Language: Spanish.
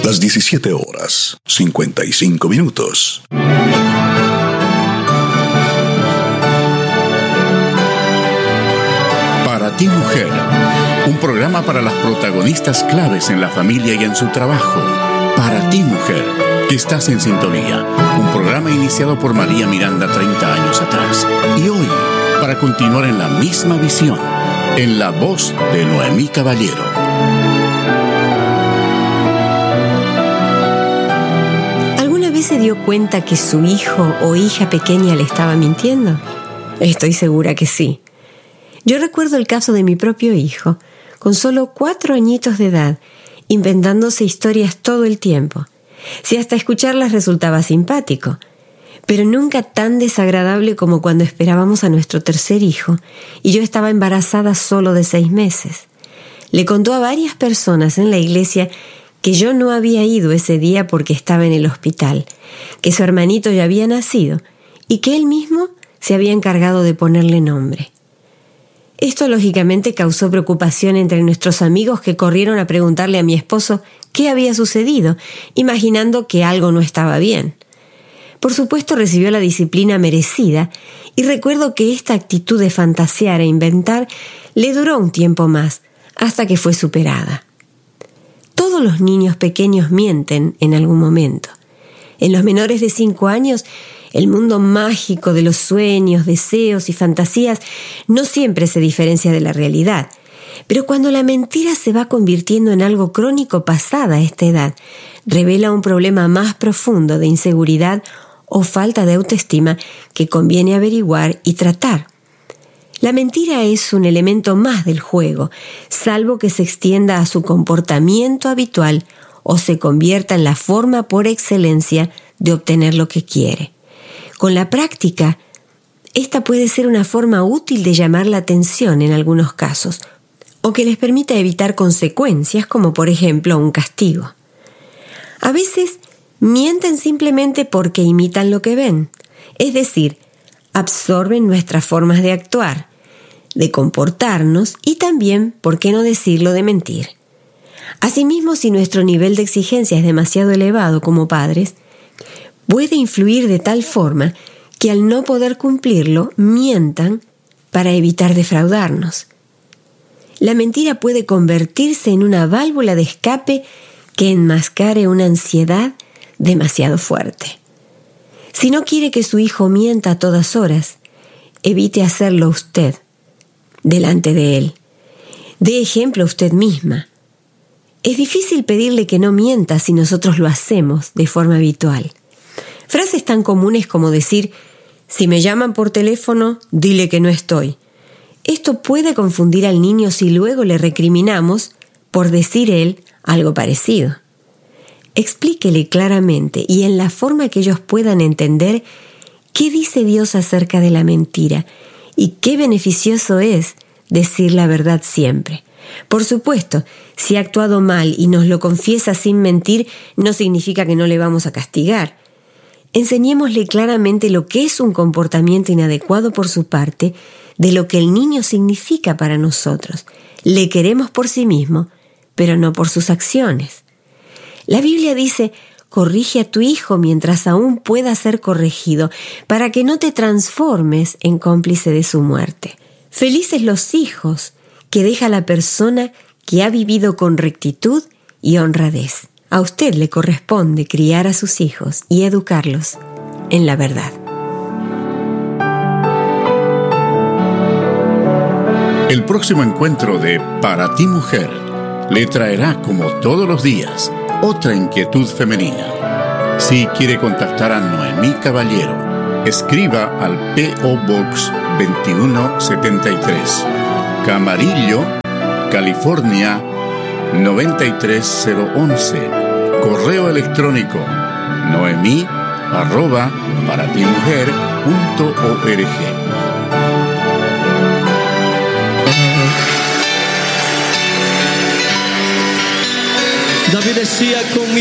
Las 17 horas, 55 minutos. Para ti, mujer, un programa para las protagonistas claves en la familia y en su trabajo. Para ti, mujer, que estás en sintonía. Un programa iniciado por María Miranda 30 años atrás. Y hoy, para continuar en la misma visión, en la voz de Noemí Caballero. ¿Alguna vez se dio cuenta que su hijo o hija pequeña le estaba mintiendo? Estoy segura que sí. Yo recuerdo el caso de mi propio hijo, con solo 4 añitos de edad, inventándose historias todo el tiempo. Si hasta escucharlas resultaba simpático, pero nunca tan desagradable como cuando esperábamos a nuestro tercer hijo y yo estaba embarazada solo de 6 meses. Le contó a varias personas en la iglesia que yo no había ido ese día porque estaba en el hospital, que su hermanito ya había nacido y que él mismo se había encargado de ponerle nombre. Esto lógicamente causó preocupación entre nuestros amigos que corrieron a preguntarle a mi esposo qué había sucedido, imaginando que algo no estaba bien. Por supuesto recibió la disciplina merecida y recuerdo que esta actitud de fantasear e inventar le duró un tiempo más, hasta que fue superada. Todos los niños pequeños mienten en algún momento. En los menores de 5 años, el mundo mágico de los sueños, deseos y fantasías no siempre se diferencia de la realidad. Pero cuando la mentira se va convirtiendo en algo crónico pasada esta edad, revela un problema más profundo de inseguridad o falta de autoestima que conviene averiguar y tratar. La mentira es un elemento más del juego, salvo que se extienda a su comportamiento habitual o se convierta en la forma por excelencia de obtener lo que quiere. Con la práctica, esta puede ser una forma útil de llamar la atención en algunos casos, o que les permita evitar consecuencias, como por ejemplo un castigo. A veces mienten simplemente porque imitan lo que ven, es decir, absorben nuestras formas de actuar, de comportarnos y también, por qué no decirlo, de mentir. Asimismo, si nuestro nivel de exigencia es demasiado elevado como padres, puede influir de tal forma que al no poder cumplirlo, mientan para evitar defraudarnos. La mentira puede convertirse en una válvula de escape que enmascare una ansiedad demasiado fuerte. Si no quiere que su hijo mienta a todas horas, evite hacerlo usted, delante de él. Dé ejemplo usted misma. Es difícil pedirle que no mienta si nosotros lo hacemos de forma habitual. Frases tan comunes como decir, si me llaman por teléfono, dile que no estoy. Esto puede confundir al niño si luego le recriminamos por decir él algo parecido. Explíquele claramente y en la forma que ellos puedan entender qué dice Dios acerca de la mentira y qué beneficioso es decir la verdad siempre. Por supuesto, si ha actuado mal y nos lo confiesa sin mentir, no significa que no le vamos a castigar. Enseñémosle claramente lo que es un comportamiento inadecuado por su parte, de lo que el niño significa para nosotros. Le queremos por sí mismo, pero no por sus acciones. La Biblia dice, corrige a tu hijo mientras aún pueda ser corregido, para que no te transformes en cómplice de su muerte. Felices los hijos que deja la persona que ha vivido con rectitud y honradez. A usted le corresponde criar a sus hijos y educarlos en la verdad. El próximo encuentro de Para ti, mujer, le traerá, como todos los días, otra inquietud femenina. Si quiere contactar a Noemí Caballero, escriba al P.O. Box 2173, Camarillo, California 93011. Correo electrónico noemi@paratimujer.org. David decía, con mi